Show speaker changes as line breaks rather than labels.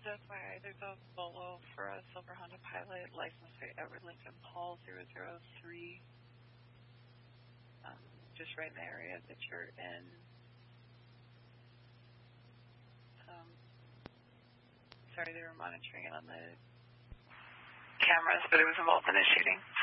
That's why there's a Volvo for a silver Honda Pilot, license plate Edward Lincoln Paul 003. Just right in the area that you're in. Sorry, they were monitoring it on the cameras, but it was involved in a shooting.